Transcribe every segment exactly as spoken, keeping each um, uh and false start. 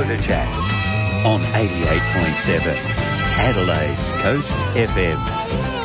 Motor Chat on eighty-eight point seven Adelaide's Coast F M.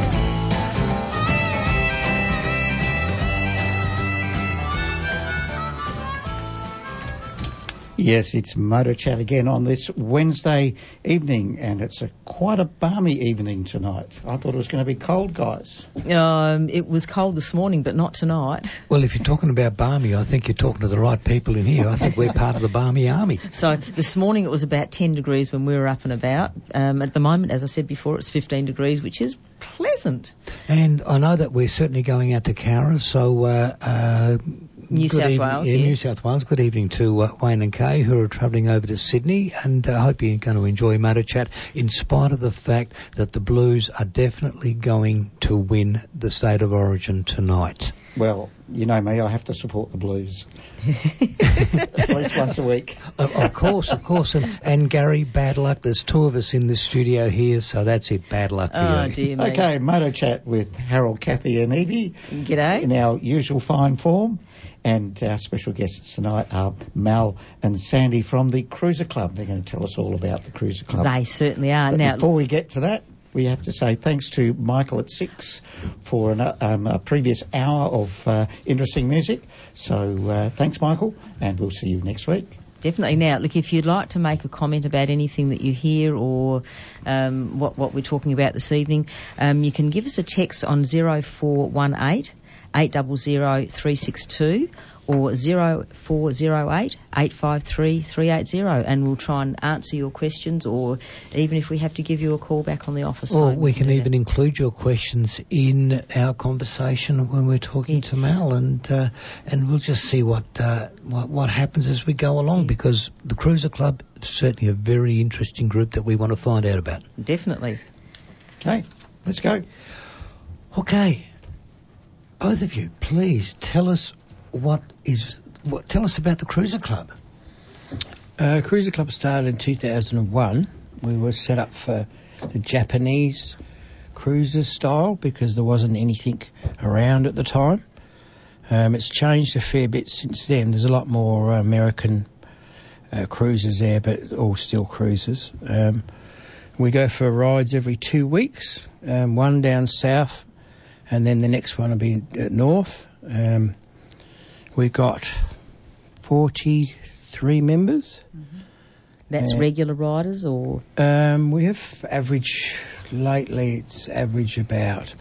Yes, it's Motor Chat again on this Wednesday evening, and it's a quite a balmy evening tonight. I thought it was going to be cold, guys. Um, it was cold this morning, but not tonight. Well, if you're talking about balmy, I think you're talking to the right people in here. I think we're part of the balmy army. So this morning it was about ten degrees when we were up and about. Um, at the moment, as I said before, it's fifteen degrees, which is pleasant. And I know that we're certainly going out to Cowra, so... Uh, uh, New Good South evening, Wales, yeah, yeah. New South Wales. Good evening to uh, Wayne and Kay, who are travelling over to Sydney, and I uh, hope you're going to enjoy Motor Chat, in spite of the fact that the Blues are definitely going to win the State of Origin tonight. Well, you know me, I have to support the Blues. At least once a week. Of, of course, of course. And, and Gary, bad luck. There's two of us in the studio here, so that's it. Bad luck to Oh, you. dear me. Okay, Motor Chat with Harold, Kathy and Evie. G'day. In our usual fine form. And our special guests tonight are Mal and Sandy from the Cruiser Club. They're going to tell us all about the Cruiser Club. They certainly are. But Now, before we get to that, we have to say thanks to Michael at Six for an, um, a previous hour of uh, interesting music. So uh, thanks, Michael, and we'll see you next week. Definitely. Now, look, if you'd like to make a comment about anything that you hear or um, what, what we're talking about this evening, um, you can give us a text on zero four one eight eight zero zero three six two or zero four zero eight eight five three three eight zero, and we'll try and answer your questions, or even if we have to give you a call back on the office Or phone. we can do even that. include your questions in our conversation when we're talking Yeah. to Mal, and uh, and we'll just see what, uh, what what happens as we go along, Yeah. because the Cruiser Club is certainly a very interesting group that we want to find out about. Definitely. Okay, let's go. Okay, both of you, please tell us what is what. Tell us about the Cruiser Club. Uh, Cruiser Club started in two thousand one. We were set up for the Japanese cruiser style because there wasn't anything around at the time. Um, it's changed a fair bit since then. There's a lot more uh, American uh, cruisers there, but all still cruisers. Um, we go for rides every two weeks, um, one down south, and then the next one will be uh, north. Um, we've got forty-three members. Mm-hmm. That's Uh, regular riders or... Um, we have average, lately it's average about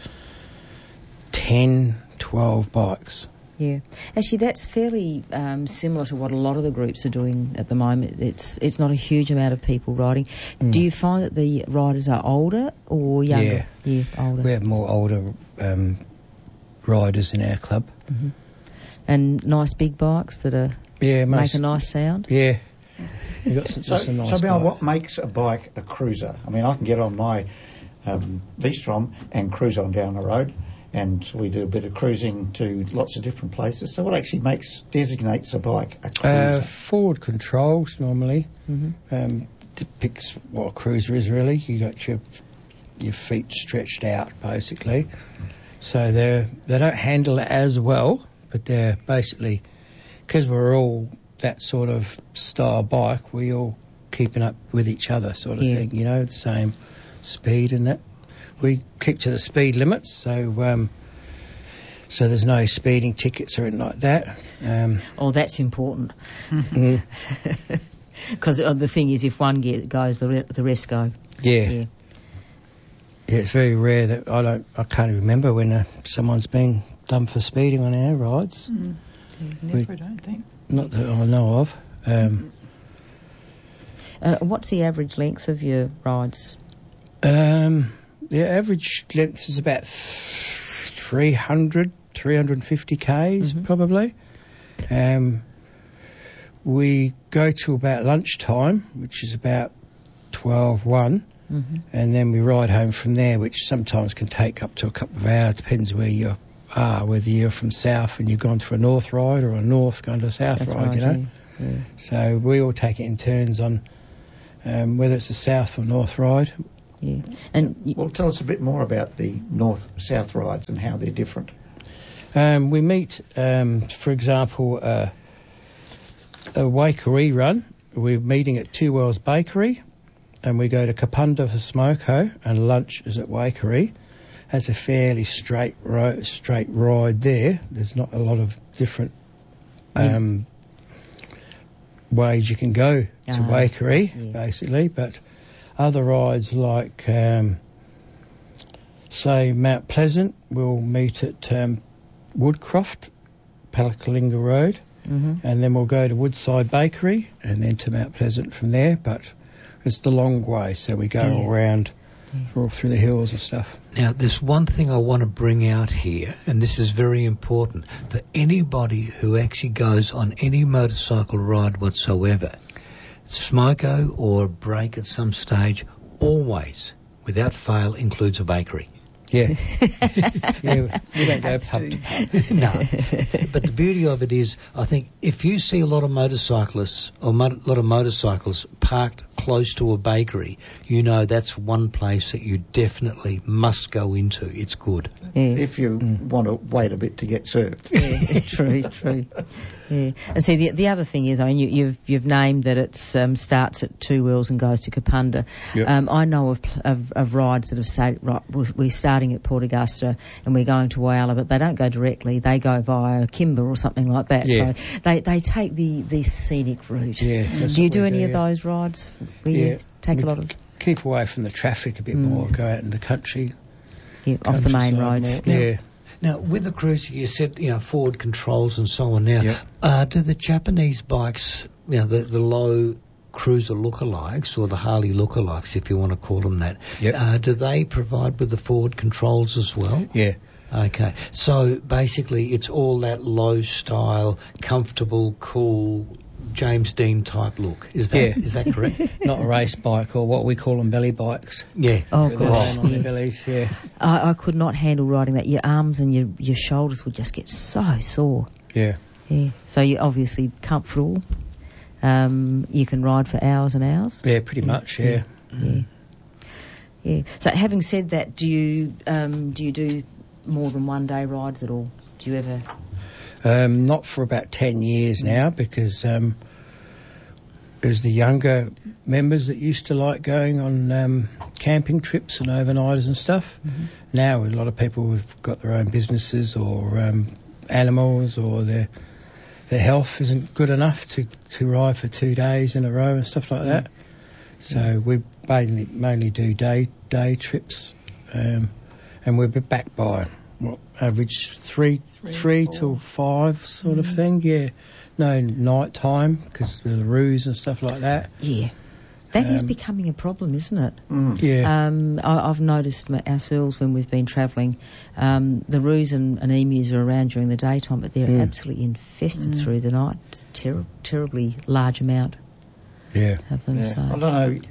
ten, twelve bikes. Yeah. Actually, that's fairly um, similar to what a lot of the groups are doing at the moment. It's it's not a huge amount of people riding. Mm. Do you find that the riders are older or younger? Yeah. Yeah, older. We have more older um, riders in our club. Mm-hmm. And nice big bikes that are Yeah, make most, a nice sound? Yeah. We've got some, So, some nice so Mel, bikes. what makes a bike a cruiser? I mean, I can get on my um, V-Strom and cruise on down the road, and we do a bit of cruising to lots of different places. So what actually makes designates a bike a cruiser? Uh, forward controls normally. Mm-hmm. Um, depicts what a cruiser is really. You got your your feet stretched out basically, so they they don't handle it as well, but they're basically, because we're all that sort of style bike, we all keeping up with each other sort of Yeah. thing. You know, the same speed and that. We keep to the speed limits, so um, so there's no speeding tickets or anything like that. Um, Oh, that's important. mm, Because the thing is, if one get, goes, the, re- the rest go. yeah. Yeah. Yeah, it's very rare that I don't. I can't even remember when uh, someone's been done for speeding on our rides. Mm. Never, We- I don't think. Not that I know of. Um, Uh, what's the average length of your rides? um, the average length is about three hundred, three hundred fifty kays Mhm. probably. Um, we go to about lunchtime, which is about twelve one. Mm-hmm. And then we ride home from there, which sometimes can take up to a couple of hours, depends where you are, whether you're from south and you've gone for a north ride or a north going to a south That's ride, right, you know. yeah. Yeah. So we all take it in turns on um, whether it's a south or north ride. Yeah. And y- Well, tell us a bit more about the north-south rides and how they're different. Um, we meet, um, for example, uh, a Waikerie run we're meeting at Two Wells Bakery, and we go to Kapunda for Smoko, and lunch is at Waikerie. That's a fairly straight ro- straight ride there. There's not a lot of different um, ways you can go to Ah, Waikerie, yeah. basically, but other rides like, um, say, Mount Pleasant, we'll meet at um, Woodcroft, Palakalinga Road, Mm-hmm. and then we'll go to Woodside Bakery and then to Mount Pleasant from there, but it's the long way, so we go Yeah. all around all through the hills and stuff. Now, there's one thing I want to bring out here, and this is very important, for anybody who actually goes on any motorcycle ride whatsoever, Smoko or a break at some stage, always, without fail, includes a bakery. Yeah. yeah, we don't go That's pub true. to pub. No, but the beauty of it is, I think, if you see a lot of motorcyclists or a mo- lot of motorcycles parked close to a bakery, you know that's one place that you definitely must go into. It's good. Yeah. If you want to wait a bit to get served. Yeah, true, true. Yeah, and see the the other thing is, I mean, you, you've you've named that it's um, starts at Two Wells and goes to Kapunda. Yep. Um, I know of, of of rides that have said, right, we're we're starting at Port Augusta and we're going to Whyalla, but they don't go directly. They go via Kimber or something like that. Yeah. So they they take the, the scenic route. Yeah, that's Do you what do we any do, of yeah. those rides? Where Yeah, you take we a lot of keep away from the traffic a bit more, go out in the country. yeah, off the main countryside roads? more. Yeah. Now, with the Cruiser, you said, you know, forward controls and so on. Now, Yep. uh, do the Japanese bikes, you know, the, the low Cruiser lookalikes or the Harley lookalikes, if you want to call them that, Yep. uh, do they provide with the forward controls as well? Yeah. Okay. So basically it's all that low style, comfortable, cool, James Dean type look. Is that, Yeah. is that correct? Not a race bike, or what we call them belly bikes. Yeah. Oh, They're gosh. laying on their Yeah. bellies, yeah. I, I could not handle riding that. Your arms and your, your shoulders would just get so sore. Yeah. Yeah. So you're obviously comfortable. Um, you can ride for hours and hours. Yeah, pretty much, yeah. Yeah. Yeah. So having said that, do you um, do you do more than one day rides at all? Do you ever? Um, not for about ten years now, because um, it was the younger members that used to like going on um, camping trips and overnighters and stuff. Mm-hmm. Now a lot of people have got their own businesses or um, animals, or their their health isn't good enough to, to ride for two days in a row and stuff like that. So we mainly mainly do day day trips, um, and we'll be back by what average three three, three till five sort of thing. Yeah, no night time because of the roos and stuff like that. Yeah. That is Um, becoming a problem, isn't it? Mm. Yeah, Um, I, I've noticed m- ourselves when we've been travelling, um, the roos and, and emus are around during the daytime, but they're Mm. absolutely infested through the night. It's a ter- terribly large amount yeah. of them. Yeah. So. I don't know.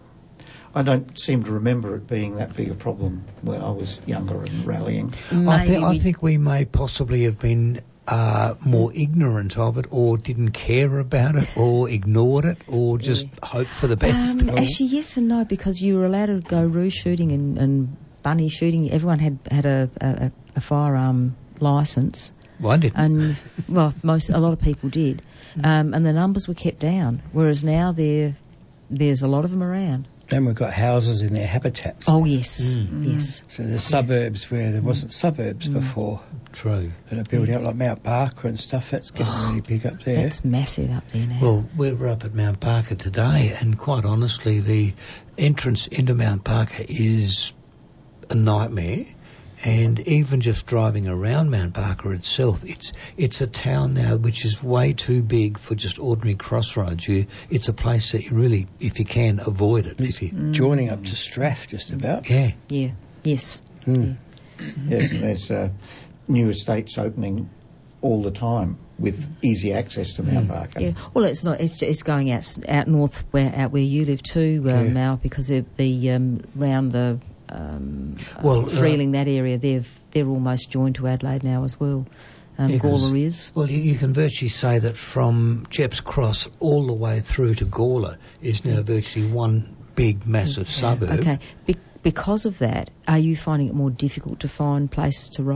I don't seem to remember it being that big a problem when I was younger and rallying. I, thi- Maybe I we- think we may possibly have been uh, more ignorant of it, or didn't care about it, or ignored it, or just hoped for the best. Um, actually, yes and no, because you were allowed to go roo shooting and, and bunny shooting. Everyone had had a, a, a firearm licence, Well, I didn't. and well, most a lot of people did, um, and the numbers were kept down. Whereas now there, there's a lot of them around. Then we've got houses in their habitats. Oh yes, Mm. yes. So there's suburbs where there wasn't suburbs before True. that are building up, like Mount Barker and stuff. That's getting really big up there. That's massive up there now. Well, we're up at Mount Barker today, and quite honestly, the entrance into Mount Barker is a nightmare. And even just driving around Mount Barker itself, it's it's a town now which is way too big for just ordinary crossroads. You, it's a place that you really, if you can, avoid it. If you, Joining up to Strath, just about. yeah. yeah, yes. Mm. Yes, and there's uh, new estates opening all the time with easy access to Mount Barker. Yeah, well, it's not. It's it's going out s- out north, where out where you live too, uh, Yeah. Mal, because of the um, round the um, Well, uh, uh, Freeling, that area. They've they're almost joined to Adelaide now as well. Um, Yeah, 'cause- Gawler is. Well, you, you can virtually say that from Jepp's Cross all the way through to Gawler is now virtually one big, massive suburb. Okay, Be- because of that, are you finding it more difficult to find places to ride?